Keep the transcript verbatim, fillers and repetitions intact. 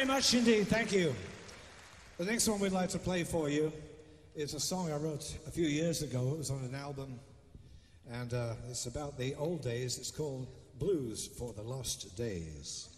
very much indeed. Thank you. The next one we'd like to play for you is a song I wrote a few years ago. It was on an album, and uh, it's about the old days. It's called Blues for the Lost Days.